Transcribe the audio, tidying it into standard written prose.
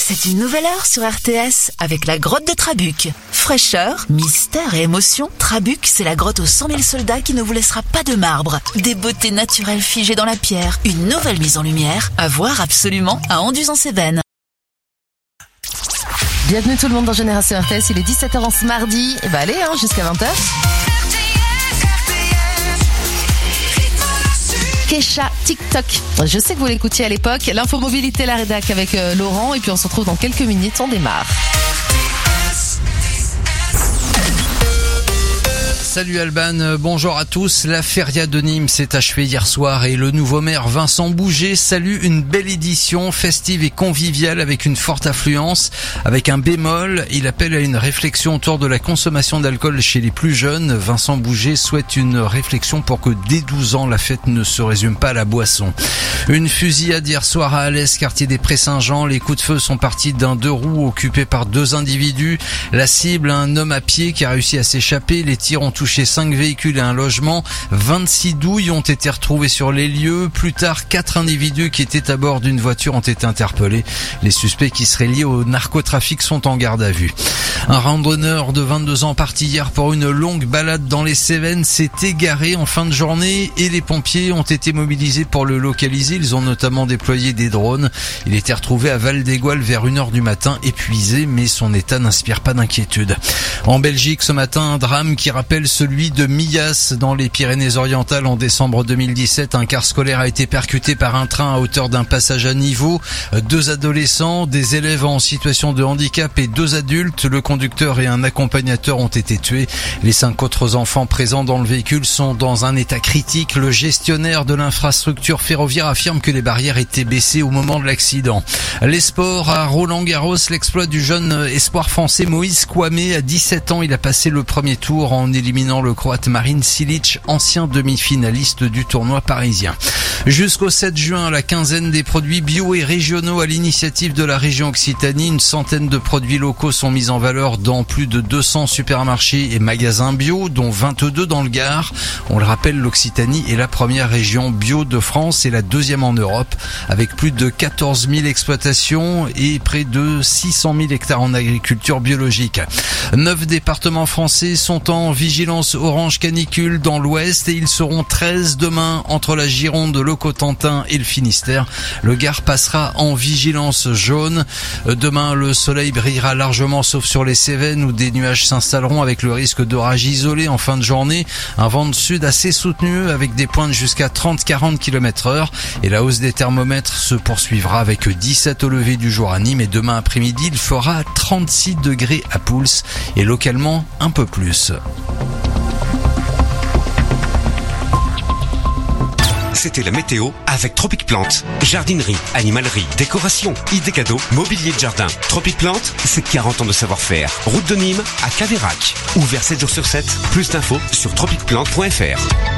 C'est une nouvelle heure sur RTS avec la grotte de Trabuc. Fraîcheur, mystère et émotion, Trabuc, c'est la grotte aux 100 000 soldats qui ne vous laissera pas de marbre. Des beautés naturelles figées dans la pierre, une nouvelle mise en lumière, à voir absolument à Anduze-en-Cévennes. Bienvenue tout le monde dans Génération RTS, il est 17h en ce mardi. Et allez, jusqu'à 20h. Kesha, TikTok. Je sais que vous l'écoutiez à l'époque. L'infomobilité, la rédac avec Laurent. Et puis on se retrouve dans quelques minutes. On démarre. Salut Alban, bonjour à tous. La feria de Nîmes s'est achevée hier soir et le nouveau maire Vincent Bouget salue une belle édition festive et conviviale avec une forte affluence. Avec un bémol, il appelle à une réflexion autour de la consommation d'alcool chez les plus jeunes. Vincent Bouget souhaite une réflexion pour que dès 12 ans, la fête ne se résume pas à la boisson. Une fusillade hier soir à Alès, quartier des Prés-Saint-Jean. Les coups de feu sont partis d'un 2 roues occupé par 2 individus. La cible, un homme à pied qui a réussi à s'échapper. Les tirs ont touché 5 véhicules et un logement. 26 douilles ont été retrouvées sur les lieux. Plus tard, 4 individus qui étaient à bord d'une voiture ont été interpellés. Les suspects qui seraient liés au narcotrafic sont en garde à vue. Un randonneur de 22 ans parti hier pour une longue balade dans les Cévennes s'est égaré en fin de journée et les pompiers ont été mobilisés pour le localiser. Ils ont notamment déployé des drones. Il était retrouvé à Val-d'Égoile vers 1h du matin, épuisé, mais son état n'inspire pas d'inquiétude. En Belgique, ce matin, un drame qui rappelle celui de Millas dans les Pyrénées-Orientales en décembre 2017. Un car scolaire a été percuté par un train à hauteur d'un passage à niveau. 2 adolescents, des élèves en situation de handicap et 2 adultes, le conducteur et un accompagnateur ont été tués. Les 5 autres enfants présents dans le véhicule sont dans un état critique. Le gestionnaire de l'infrastructure ferroviaire affirme que les barrières étaient baissées au moment de l'accident. Les sports à Roland-Garros, l'exploit du jeune espoir français Moïse Kouamé. À 17 ans, il a passé le premier tour en éliminant le croate Marin Cilic, ancien demi-finaliste du tournoi parisien. Jusqu'au 7 juin, la quinzaine des produits bio et régionaux à l'initiative de la région Occitanie. Une centaine de produits locaux sont mis en valeur dans plus de 200 supermarchés et magasins bio, dont 22 dans le Gard. On le rappelle, l'Occitanie est la première région bio de France et la deuxième en Europe, avec plus de 14 000 exploitations et près de 600 000 hectares en agriculture biologique. 9 départements français sont en vigilance orange canicule dans l'ouest et ils seront 13 demain entre la Gironde, le Cotentin et le Finistère. Le Gard passera en vigilance jaune. Demain, le soleil brillera largement sauf sur les Cévennes où des nuages s'installeront avec le risque d'orage isolé en fin de journée. Un vent de sud assez soutenu avec des pointes jusqu'à 30-40 km/h et la hausse des thermomètres se poursuivra avec 17 au lever du jour à Nîmes et demain après-midi il fera 36 degrés à Pouls et localement un peu plus. C'était la météo avec Tropic Plante. Jardinerie, animalerie, décoration, idées cadeaux, mobilier de jardin. Tropic Plante, c'est 40 ans de savoir-faire. Route de Nîmes à Caveyrac. Ouvert 7 jours sur 7. Plus d'infos sur tropicplante.fr.